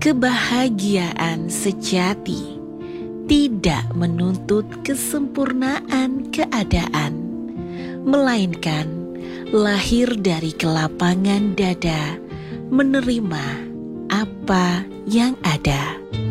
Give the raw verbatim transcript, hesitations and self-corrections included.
Kebahagiaan sejati tidak menuntut kesempurnaan keadaan, melainkan lahir dari kelapangan dada, menerima apa yang ada.